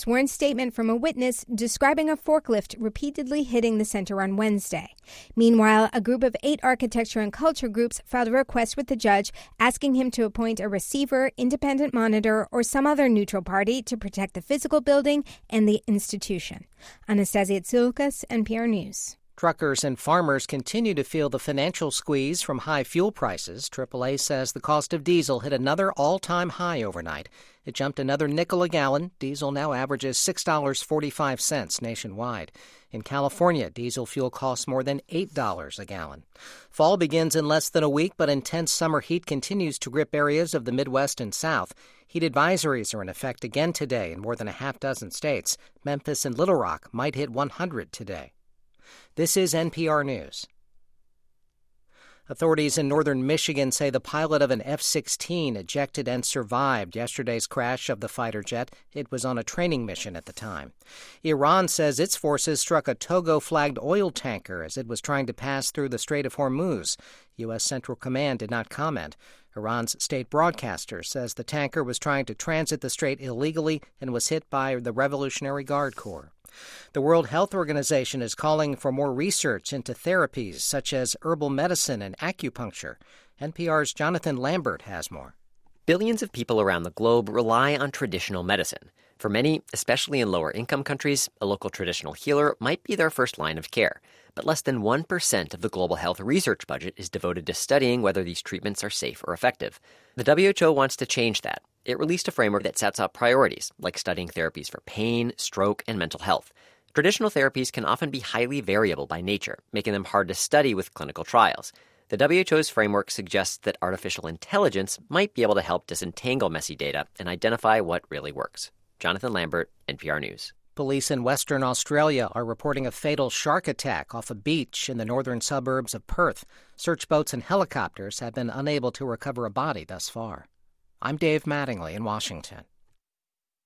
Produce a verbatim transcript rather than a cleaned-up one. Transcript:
sworn statement from a witness describing a forklift repeatedly hitting the center on Wednesday. Meanwhile, a group of eight architecture and culture groups filed a request with the judge asking him to appoint a receiver, independent monitor, or some other neutral party to protect the physical building and the institution. Anastasia Tsoukas, N P R News. Truckers and farmers continue to feel the financial squeeze from high fuel prices. triple A says the cost of diesel hit another all-time high overnight. It jumped another nickel a gallon. Diesel now averages six dollars and forty-five cents nationwide. In California, diesel fuel costs more than eight dollars a gallon. Fall begins in less than a week, but intense summer heat continues to grip areas of the Midwest and South. Heat advisories are in effect again today in more than a half dozen states. Memphis and Little Rock might hit one hundred today. This is N P R News. Authorities in northern Michigan say the pilot of an F sixteen ejected and survived yesterday's crash of the fighter jet. It was on a training mission at the time. Iran says its forces struck a Togo-flagged oil tanker as it was trying to pass through the Strait of Hormuz. U S. Central Command did not comment. Iran's state broadcaster says the tanker was trying to transit the strait illegally and was hit by the Revolutionary Guard Corps. The World Health Organization is calling for more research into therapies such as herbal medicine and acupuncture. N P R's Jonathan Lambert has more. Billions of people around the globe rely on traditional medicine. For many, especially in lower-income countries, a local traditional healer might be their first line of care. But less than one percent of the global health research budget is devoted to studying whether these treatments are safe or effective. The W H O wants to change that. It released a framework that sets out priorities, like studying therapies for pain, stroke, and mental health. Traditional therapies can often be highly variable by nature, making them hard to study with clinical trials. The W H O's framework suggests that artificial intelligence might be able to help disentangle messy data and identify what really works. Jonathan Lambert, N P R News. Police in Western Australia are reporting a fatal shark attack off a beach in the northern suburbs of Perth. Search boats and helicopters have been unable to recover a body thus far. I'm Dave Mattingly in Washington.